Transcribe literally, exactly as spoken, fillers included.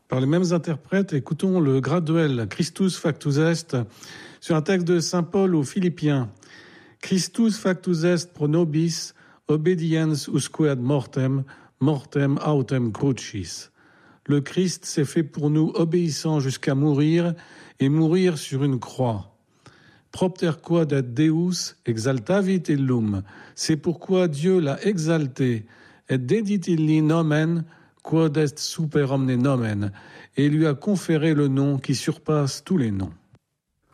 par les mêmes interprètes. Écoutons le graduel Christus factus est sur un texte de saint Paul aux Philippiens. Christus factus est pro nobis obediens usque ad mortem, mortem autem crucis. Le Christ s'est fait pour nous obéissant jusqu'à mourir et mourir sur une croix. Propter quod et Deus exaltavit illum. C'est pourquoi Dieu l'a exalté et dedit illi nomen quod est super omne nomen, et lui a conféré le nom qui surpasse tous les noms.